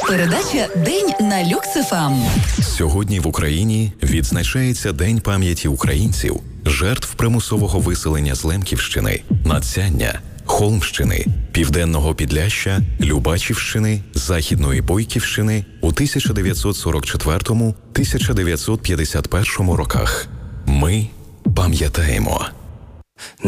Передача «День на Люкс-ФМ». Сьогодні в Україні відзначається День пам'яті українців, жертв примусового виселення з Лемківщини, Надсяння, Холмщини, Південного Підляшшя, Любачівщини, Західної Бойківщини у 1944-1951 роках. Ми пам'ятаємо.